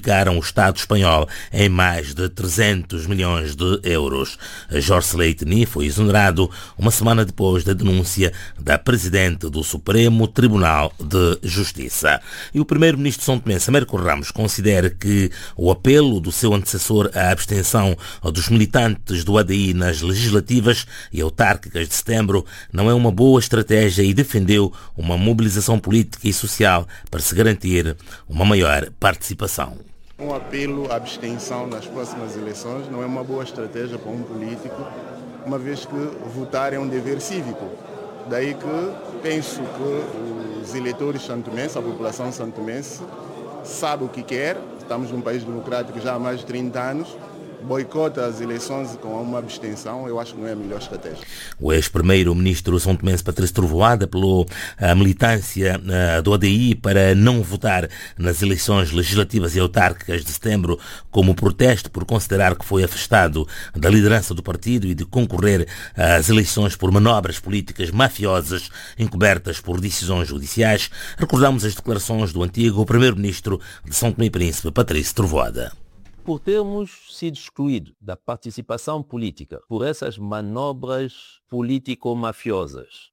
prejudicaram o Estado espanhol em mais de 300 milhões de euros. Jorge Sleitny foi exonerado uma semana depois da denúncia da Presidente do Supremo Tribunal de Justiça. E o primeiro-ministro de São Tomé, Américo Ramos, considera que o apelo do seu antecessor à abstenção dos militantes do ADI nas legislativas e autárquicas de setembro não é uma boa estratégia e defendeu uma mobilização política e social para se garantir uma maior participação. Um apelo à abstenção nas próximas eleições não é uma boa estratégia para um político, uma vez que votar é um dever cívico. Daí que penso que os eleitores santomenses, a população santomense, sabe o que quer. Estamos num país democrático já há mais de 30 anos. Boicota as eleições com uma abstenção, eu acho que não é a melhor estratégia. O ex-primeiro-ministro são tomense Patrício Trovoada apelou à militância do ADI para não votar nas eleições legislativas e autárquicas de setembro como protesto por considerar que foi afastado da liderança do partido e de concorrer às eleições por manobras políticas mafiosas encobertas por decisões judiciais. Recordamos as declarações do antigo primeiro-ministro de São Tomé e Príncipe, Patrício Trovoada. Por termos sido excluídos da participação política por essas manobras político-mafiosas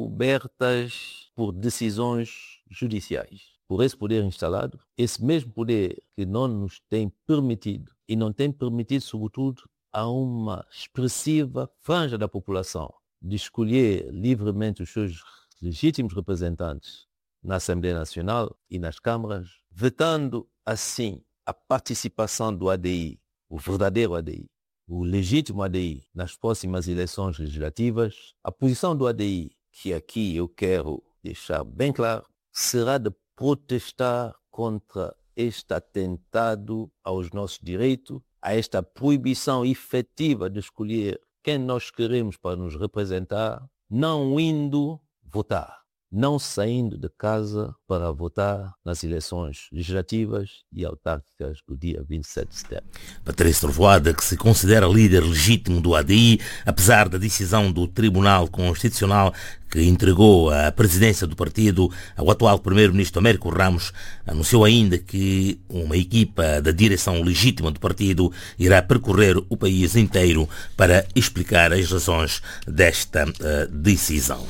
encobertas por decisões judiciais, por esse poder instalado, esse mesmo poder que não nos tem permitido e não tem permitido, sobretudo, a uma expressiva franja da população de escolher livremente os seus legítimos representantes na Assembleia Nacional e nas câmaras, vetando assim a participação do ADI, o verdadeiro ADI, o legítimo ADI, nas próximas eleições legislativas, a posição do ADI, que aqui eu quero deixar bem claro, será de protestar contra este atentado aos nossos direitos, a esta proibição efetiva de escolher quem nós queremos para nos representar, não indo votar, não saindo de casa para votar nas eleições legislativas e autárquicas do dia 27 de setembro. Patrício Trovoada, que se considera líder legítimo do ADI, apesar da decisão do Tribunal Constitucional que entregou a presidência do partido ao atual primeiro-ministro Américo Ramos, anunciou ainda que uma equipa da direção legítima do partido irá percorrer o país inteiro para explicar as razões desta decisão.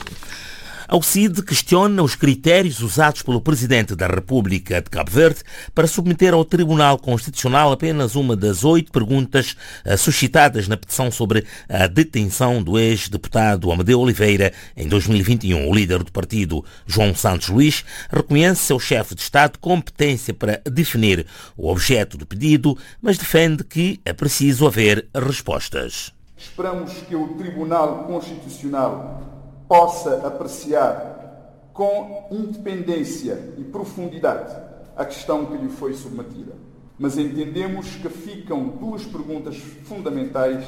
A CID questiona os critérios usados pelo Presidente da República de Cabo Verde para submeter ao Tribunal Constitucional apenas uma das 8 perguntas suscitadas na petição sobre a detenção do ex-deputado Amadeu Oliveira em 2021. O líder do partido, João Santos Luís, reconhece ao chefe de Estado competência para definir o objeto do pedido, mas defende que é preciso haver respostas. Esperamos que o Tribunal Constitucional possa apreciar com independência e profundidade a questão que lhe foi submetida. Mas entendemos que ficam 2 perguntas fundamentais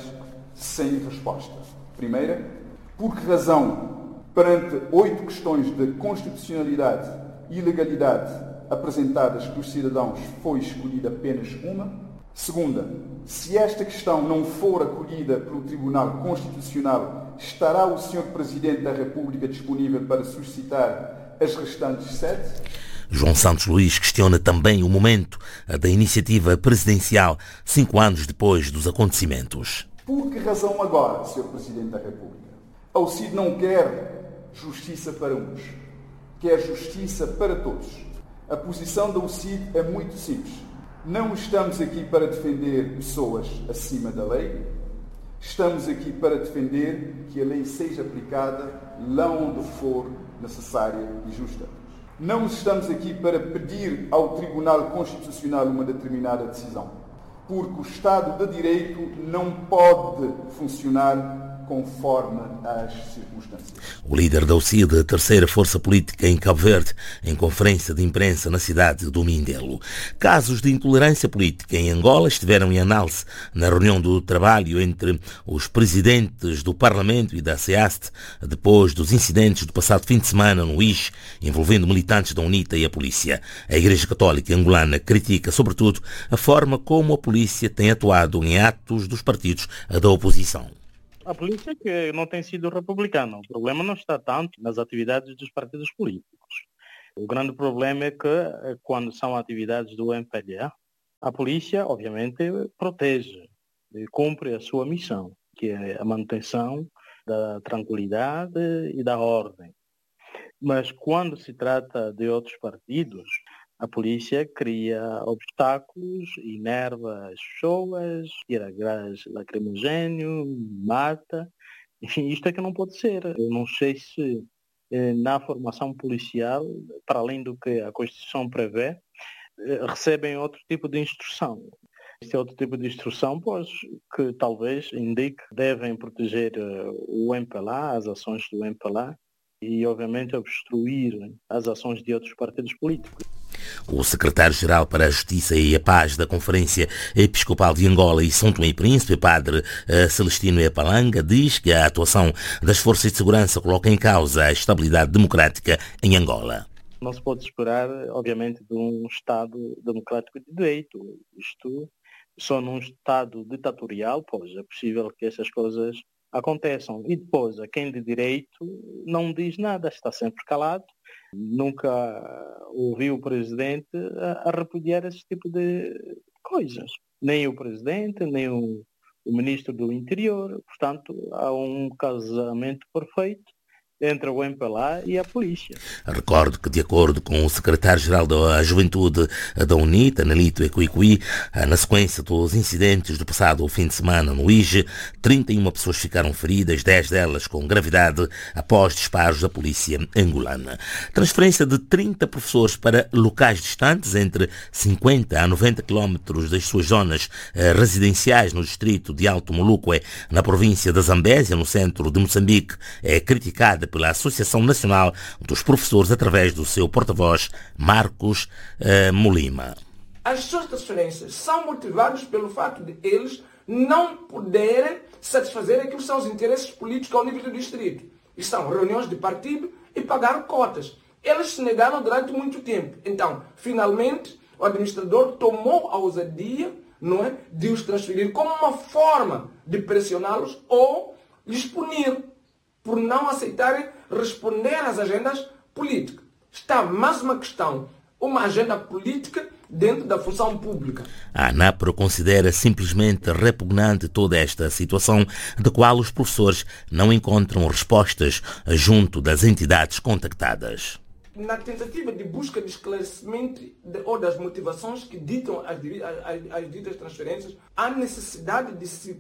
sem resposta. Primeira, por que razão, perante 8 questões de constitucionalidade e legalidade apresentadas pelos cidadãos, foi escolhida apenas uma? Segunda, se esta questão não for acolhida pelo Tribunal Constitucional, estará o Sr. Presidente da República disponível para suscitar as restantes 7? João Santos Luís questiona também o momento da iniciativa presidencial 5 anos depois dos acontecimentos. Por que razão agora, Sr. Presidente da República? A CID não quer justiça para uns, quer justiça para todos. A posição da CID é muito simples. Não estamos aqui para defender pessoas acima da lei, estamos aqui para defender que a lei seja aplicada lá onde for necessária e justa. Não estamos aqui para pedir ao Tribunal Constitucional uma determinada decisão, porque o Estado de Direito não pode funcionar conforme as circunstâncias. O líder da UCID, a terceira força política em Cabo Verde, em conferência de imprensa na cidade do Mindelo. Casos de intolerância política em Angola estiveram em análise na reunião do trabalho entre os presidentes do Parlamento e da SEAST, depois dos incidentes do passado fim de semana no IS, envolvendo militantes da UNITA e a polícia. A Igreja Católica angolana critica, sobretudo, a forma como a polícia tem atuado em atos dos partidos da oposição. A polícia que não tem sido republicana. O problema não está tanto nas atividades dos partidos políticos. O grande problema é que, quando são atividades do MPLA, A polícia, obviamente, protege e cumpre a sua missão, que é a manutenção da tranquilidade e da ordem. Mas quando se trata de outros partidos, a polícia cria obstáculos, inerva as pessoas, tira gás lacrimogéneo, mata. Enfim, isto é que não pode ser. Eu não sei se na formação policial, para além do que a Constituição prevê, recebem outro tipo de instrução. Este outro tipo de instrução, pois, que talvez indique que devem proteger o MPLA, as ações do MPLA, e, obviamente, obstruir as ações de outros partidos políticos. O secretário-geral para a Justiça e a Paz da Conferência Episcopal de Angola e São Tomé e Príncipe, padre Celestino Epalanga, diz que a atuação das forças de segurança coloca em causa a estabilidade democrática em Angola. Não se pode esperar, obviamente, de um Estado democrático de direito. Isto, só num Estado ditatorial, pois, é possível que essas coisas aconteçam. E depois, a quem de direito não diz nada, está sempre calado. Nunca ouvi o presidente a repudiar esse tipo de coisas. Nem o presidente, nem o ministro do Interior. Portanto, há um casamento perfeito entre o MPLA e a polícia. Recordo que, de acordo com o secretário-geral da Juventude da UNITA, Nelito Equiqui, na sequência dos incidentes do passado fim de semana no IJE, 31 pessoas ficaram feridas, 10 delas com gravidade, após disparos da polícia angolana. Transferência de 30 professores para locais distantes, entre 50 a 90 quilómetros das suas zonas residenciais no distrito de Alto Moluque, na província da Zambésia, no centro de Moçambique, é criticada pela Associação Nacional dos Professores através do seu porta-voz, Marcos Molima. As suas transferências são motivadas pelo fato de eles não poderem satisfazer aquilo que são os interesses políticos ao nível do distrito. E são reuniões de partido e pagar cotas. Eles se negaram durante muito tempo. Então, finalmente, o administrador tomou a ousadia, não é, de os transferir como uma forma de pressioná-los ou lhes punir por não aceitarem responder às agendas políticas. Está mais uma questão, uma agenda política dentro da função pública. A ANAPRO considera simplesmente repugnante toda esta situação, de qual os professores não encontram respostas junto das entidades contactadas. Na tentativa de busca de esclarecimento ou das motivações que ditam as ditas transferências, há necessidade de se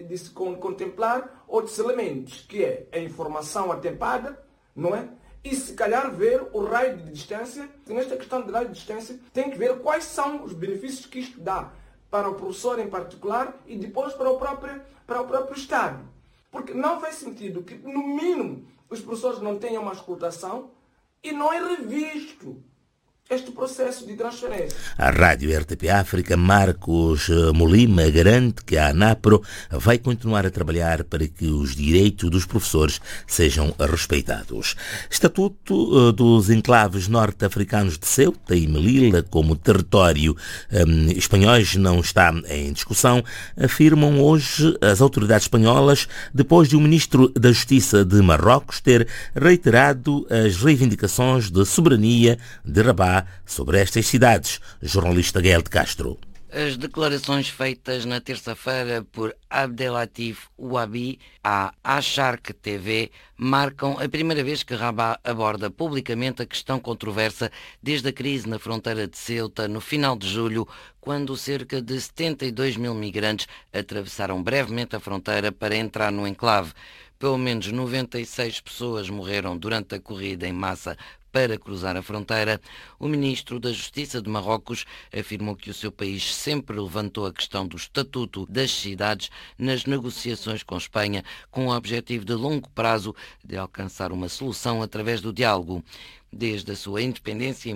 contemplar outros elementos, que é a informação atempada, não é? E se calhar ver o raio de distância. Nesta questão de raio de distância, tem que ver quais são os benefícios que isto dá para o professor em particular e depois para o próprio Estado. Porque não faz sentido que, no mínimo, os professores não tenham uma escutação e não é revisto este processo de transferência. A Rádio RTP África, Marcos Molima, garante que a ANAPRO vai continuar a trabalhar para que os direitos dos professores sejam respeitados. Estatuto dos enclaves norte-africanos de Ceuta e Melilla como território espanhóis não está em discussão, afirmam hoje as autoridades espanholas, depois de o ministro da Justiça de Marrocos ter reiterado as reivindicações de soberania de Rabat sobre estas cidades. Jornalista Gael de Castro. As declarações feitas na terça-feira por Abdelatif Ouabi à Acharq TV marcam a primeira vez que Rabat aborda publicamente a questão controversa desde a crise na fronteira de Ceuta no final de julho, quando cerca de 72 mil migrantes atravessaram brevemente a fronteira para entrar no enclave. Pelo menos 96 pessoas morreram durante a corrida em massa para cruzar a fronteira. O ministro da Justiça de Marrocos afirmou que o seu país sempre levantou a questão do estatuto das cidades nas negociações com Espanha, com o objetivo de longo prazo de alcançar uma solução através do diálogo. Desde a sua independência em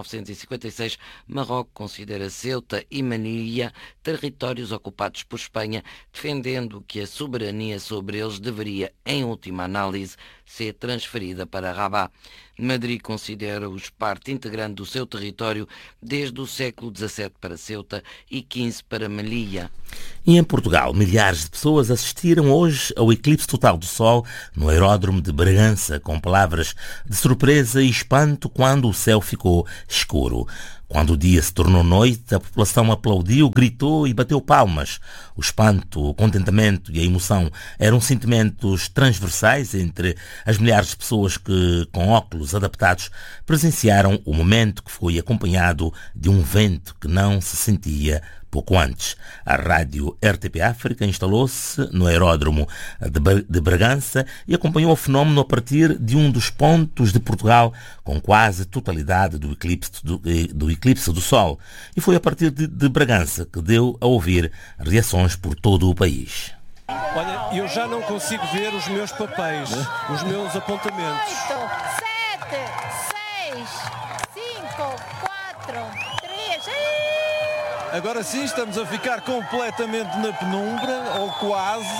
1956, Marrocos considera Ceuta e Melilla territórios ocupados por Espanha, defendendo que a soberania sobre eles deveria, em última análise, ser transferida para Rabat. Madrid considera-os parte integrante do seu território desde o século XVII para Ceuta e XV para Melilla. E em Portugal, milhares de pessoas assistiram hoje ao eclipse total do Sol no aeródromo de Bragança, com palavras de surpresa e espanto quando o céu ficou escuro. Quando o dia se tornou noite, a população aplaudiu, gritou e bateu palmas. O espanto, o contentamento e a emoção eram sentimentos transversais entre as milhares de pessoas que, com óculos adaptados, presenciaram o momento que foi acompanhado de um vento que não se sentia pouco antes. A rádio RTP África instalou-se no aeródromo de Bragança e acompanhou o fenómeno a partir de um dos pontos de Portugal com quase totalidade do eclipse do Sol. E foi a partir de Bragança que deu a ouvir reações por todo o país. Olha, eu já não consigo ver os meus papéis, os meus apontamentos. 8, 7, 6, 5, 4, 3... Agora sim estamos a ficar completamente na penumbra, ou quase.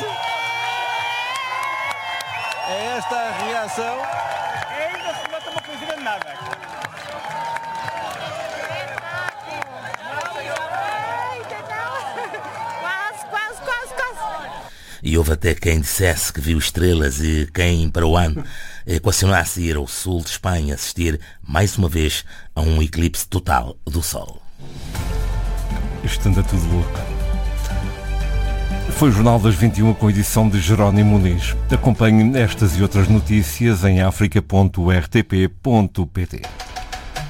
É esta a reação. Ainda se nota uma coisinha de nada. Quase. E houve até quem dissesse que viu estrelas e quem, para o ano, equacionasse ir ao sul de Espanha assistir mais uma vez a um eclipse total do Sol. Isto anda tudo louco. Foi o Jornal das 21 com edição de Jerónimo Muniz. Acompanhe estas e outras notícias em africa.rtp.pt.